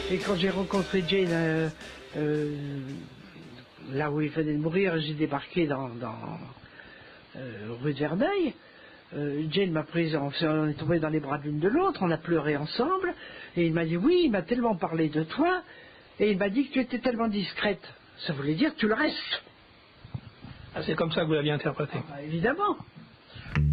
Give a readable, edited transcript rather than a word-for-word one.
Et quand j'ai rencontré Jane, là où il venait de mourir, j'ai débarqué dans rue de Verneuil. Jane m'a prise, on est tombé dans les bras l'une de l'autre, on a pleuré ensemble, et il m'a dit oui, il m'a tellement parlé de toi, et il m'a dit que tu étais tellement discrète. Ça voulait dire que tu le restes. Ah, c'est comme ça que vous l'aviez interprété. Évidemment.